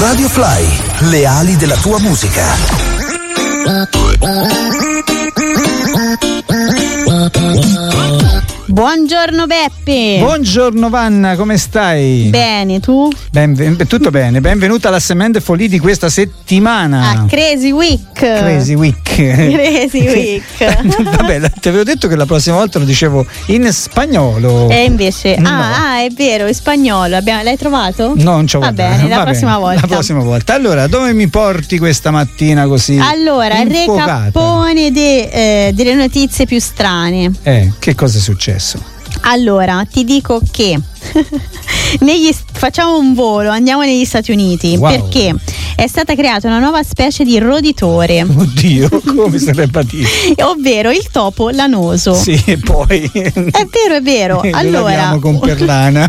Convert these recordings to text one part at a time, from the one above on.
Radio Fly, le ali della tua musica. Buongiorno Beppe. Buongiorno Vanna, come stai? Bene, tu? Tutto bene, benvenuta alla Semente Folì di questa settimana. A Crazy Week. Crazy Week. Crazy Week. Vabbè, ti avevo detto che la prossima volta lo dicevo in spagnolo. E invece, no. È vero, in spagnolo. L'hai trovato? No, non c'ho. Va bene, la prossima volta. La prossima volta. Allora, dove mi porti questa mattina così? Allora, il infocata? recappone delle notizie più strane. Che cosa è successo? Allora, ti dico che facciamo un volo, andiamo negli Stati Uniti. Wow. Perché è stata creata una nuova specie di roditore. Oddio, come sarebbe a dire? Ovvero il topo lanoso. Sì, e poi È vero. Allora, con Perlana.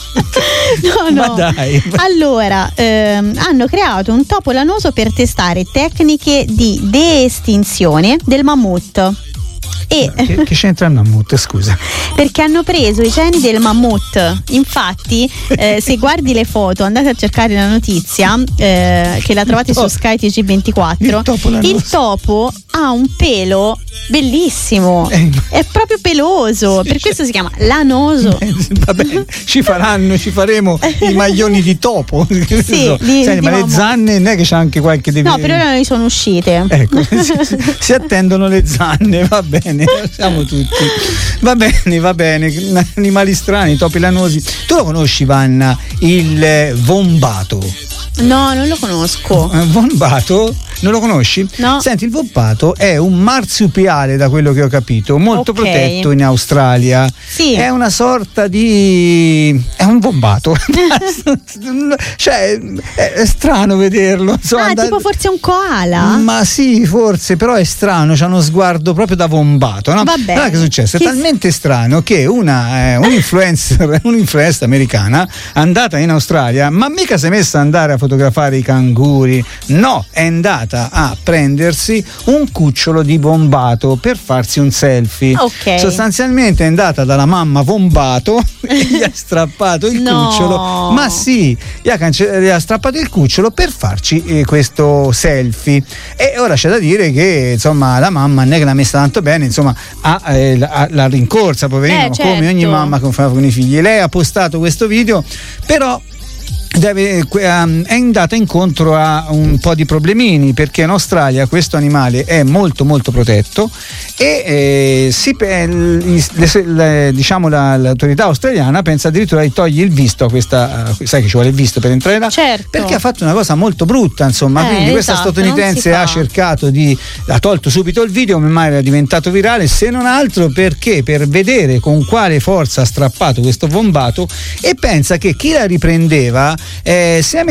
No. Ma dai. Allora, hanno creato un topo lanoso per testare tecniche di de-estinzione del mammut. Che c'entra il mammut, scusa? Perché hanno preso i geni del mammut. Infatti, se guardi le foto, andate a cercare la notizia, che la trovate su Sky TG24. Il topo ha un pelo bellissimo, è proprio peloso, per questo si chiama lanoso. Vabbè, ci faremo i maglioni di topo. Sì, Senti, ma le zanne non è che c'è anche qualche No, per ora non sono uscite. Ecco, si attendono le zanne, va bene, siamo tutti. Va bene, animali strani, topi lanosi. Tu lo conosci, Vanna, il vombato? No, non lo conosco. Vombato? Non lo conosci? No. Senti, il vombato è un marsupiale, da quello che ho capito, molto protetto in Australia. Sì. È una sorta di... è un vombato. Cioè, è strano vederlo. Insomma, tipo forse un koala? Ma sì, forse, però è strano, c'ha uno sguardo proprio da vombato, no? Vabbè. Allora, che è successo? È talmente strano che un'influencer americana andata in Australia, ma mica si è messa ad andare a fotografare i canguri, no, è andata a prendersi un cucciolo di vombato per farsi un selfie. Ok. Sostanzialmente è andata dalla mamma vombato e gli ha strappato il cucciolo, ma sì, gli ha strappato il cucciolo per farci questo selfie. E ora c'è da dire che insomma la mamma non è che l'ha messa tanto bene, insomma la rincorsa, poverino, certo. come ogni mamma che fa con i figli. Lei ha postato questo video, però è andata incontro a un po' di problemini, perché in Australia questo animale è molto molto protetto e l'autorità australiana pensa addirittura di togliere il visto a questa, sai che ci vuole il visto per entrare là, certo. Perché ha fatto una cosa molto brutta, insomma, quindi questa statunitense ha cercato ha tolto subito il video, ma era diventato virale, se non altro perché per vedere con quale forza ha strappato questo vombato, e pensa che chi la riprendeva si è